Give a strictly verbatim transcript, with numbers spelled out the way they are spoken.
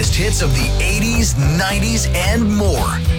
greatest hits of the eighties, nineties, and more.